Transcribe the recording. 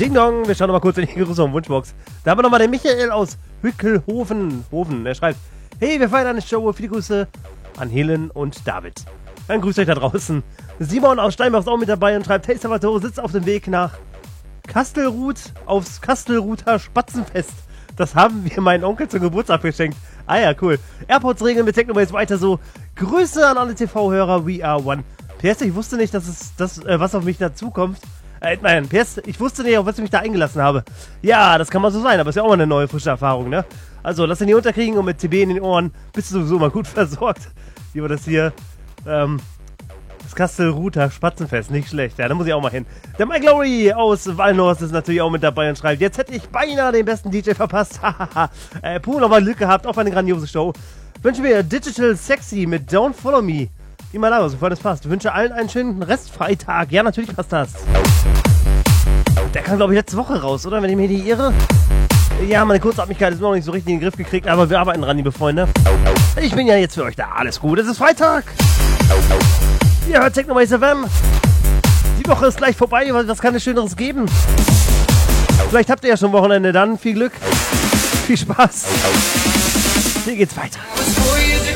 Ding Dong, wir schauen noch mal kurz in die Grüße und Wunschbox. Da haben wir nochmal den Michael aus Hückelhofen. Er schreibt, hey, wir feiern eine Show, viele Grüße an Helen und David. Dann grüßt euch da draußen. Simon aus Steinbach ist auch mit dabei und schreibt, hey Salvatore, sitzt auf dem Weg nach Kastelruth aufs Kastelruther Spatzenfest. Das haben wir meinen Onkel zum Geburtstag geschenkt. Ah ja, cool. Airpods regeln mit Technoways weiter so. Grüße an alle TV-Hörer, we are one. PS, ich wusste nicht, dass es das, was auf mich dazukommt. Nein, PS, ich wusste nicht, auf was ich mich da eingelassen habe. Ja, das kann mal so sein, aber ist ja auch mal eine neue, frische Erfahrung, ne? Also, lass ihn hier unterkriegen und mit TB in den Ohren bist du sowieso mal gut versorgt. Wie war das hier? Das Kastelruther Spatzenfest, nicht schlecht. Ja, da muss ich auch mal hin. Der Mike Glory aus Wallenhorst ist natürlich auch mit dabei und schreibt, jetzt hätte ich beinahe den besten DJ verpasst. Hahaha. Puh, nochmal Glück gehabt, auf eine grandiose Show. Wünsche mir Digital Sexy mit Don't Follow Me. Wie mal aber, sofern es passt. Wünsche allen einen schönen Restfreitag. Ja, natürlich passt das. Der kam, glaube ich, letzte Woche raus, oder? Wenn ich mich nicht irre. Ja, meine Kurzatmigkeit ist noch nicht so richtig in den Griff gekriegt, aber wir arbeiten dran, liebe Freunde. Ich bin ja jetzt für euch da. Alles gut, es ist Freitag. Ihr hört Technoways FM. Die Woche ist gleich vorbei, was kann es Schöneres geben? Vielleicht habt ihr ja schon Wochenende dann. Viel Glück, viel Spaß. Hier geht's weiter.